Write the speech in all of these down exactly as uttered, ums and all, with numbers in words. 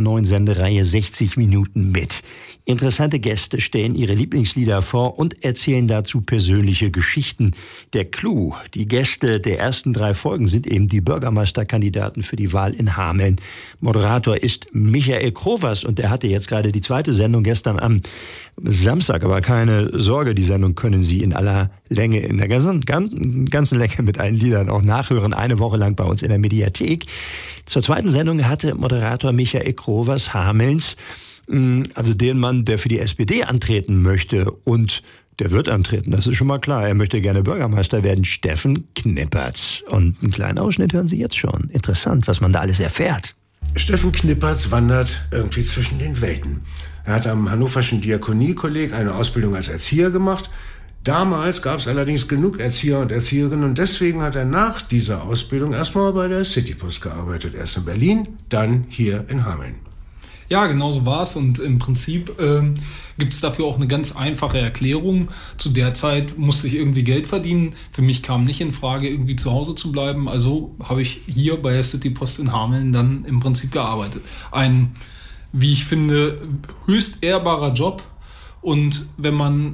neuen Sendereihe sechzig Minuten mit. Interessante Gäste stellen ihre Lieblingslieder vor und erzählen dazu persönliche Geschichten. Der Clou, die Gäste der ersten drei Folgen sind eben die Bürgermeisterkandidaten für die Wahl in Hameln. Moderator ist Michael Krovers und der hatte jetzt gerade die zweite Sendung gestern am Samstag. Aber keine Sorge, die Sendung können Sie in aller Länge, in der ganzen, ganzen Länge mit allen Liedern auch nachhören. Eine Woche lang bei uns in der Mediathek. Zur zweiten Sendung hatte Moderator Michael Krovers Hamelns, also den Mann, der für die S P D antreten möchte, und der wird antreten, das ist schon mal klar. Er möchte gerne Bürgermeister werden, Steffen Knippertz. Und einen kleinen Ausschnitt hören Sie jetzt schon. Interessant, was man da alles erfährt. Steffen Knippertz wandert irgendwie zwischen den Welten. Er hat am Hannoverschen Diakoniekolleg eine Ausbildung als Erzieher gemacht. Damals gab es allerdings genug Erzieher und Erzieherinnen und deswegen hat er nach dieser Ausbildung erstmal bei der Citypost gearbeitet. Erst in Berlin, dann hier in Hameln. Ja, genau so war es und im Prinzip ähm, gibt es dafür auch eine ganz einfache Erklärung. Zu der Zeit musste ich irgendwie Geld verdienen. Für mich kam nicht in Frage, irgendwie zu Hause zu bleiben. Also habe ich hier bei der Citypost in Hameln dann im Prinzip gearbeitet. Ein, wie ich finde, höchst ehrbarer Job. Und wenn man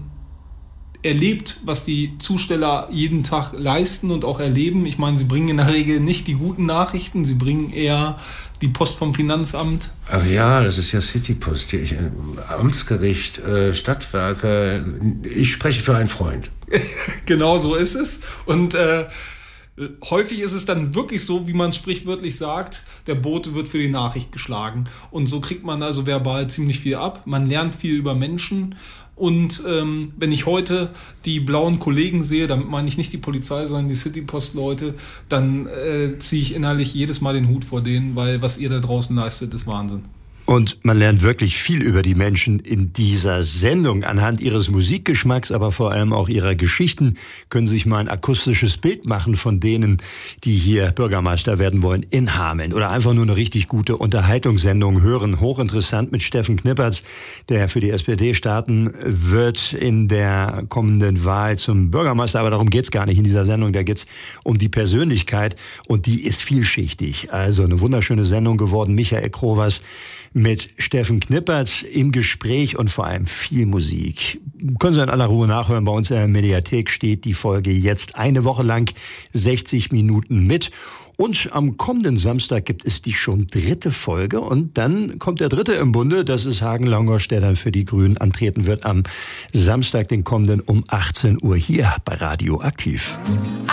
erlebt, was die Zusteller jeden Tag leisten und auch erleben. Ich meine, sie bringen in der Regel nicht die guten Nachrichten, sie bringen eher die Post vom Finanzamt. Ach ja, das ist ja Citypost, hier, ich, äh, Amtsgericht, äh, Stadtwerke. Ich spreche für einen Freund. Genau so ist es. Und äh, häufig ist es dann wirklich so, wie man es sprichwörtlich sagt, der Bote wird für die Nachricht geschlagen. Und so kriegt man also verbal ziemlich viel ab. Man lernt viel über Menschen. Und ähm, wenn ich heute die blauen Kollegen sehe, damit meine ich nicht die Polizei, sondern die Citypost-Leute, dann äh, ziehe ich innerlich jedes Mal den Hut vor denen, weil was ihr da draußen leistet, ist Wahnsinn. Und man lernt wirklich viel über die Menschen in dieser Sendung. Anhand ihres Musikgeschmacks, aber vor allem auch ihrer Geschichten können Sie sich mal ein akustisches Bild machen von denen, die hier Bürgermeister werden wollen in Hameln. Oder einfach nur eine richtig gute Unterhaltungssendung hören. Hochinteressant mit Steffen Knippertz, der für die S P D starten wird in der kommenden Wahl zum Bürgermeister. Aber darum geht's gar nicht in dieser Sendung. Da geht's um die Persönlichkeit und die ist vielschichtig. Also eine wunderschöne Sendung geworden. Michael Krovers mit Steffen Knippertz im Gespräch und vor allem viel Musik. Können Sie in aller Ruhe nachhören. Bei uns in der Mediathek steht die Folge jetzt eine Woche lang sechzig Minuten mit. Und am kommenden Samstag gibt es die schon dritte Folge. Und dann kommt der dritte im Bunde. Das ist Hagen Longosch, der dann für die Grünen antreten wird am Samstag, den kommenden um achtzehn Uhr hier bei Radio Aktiv.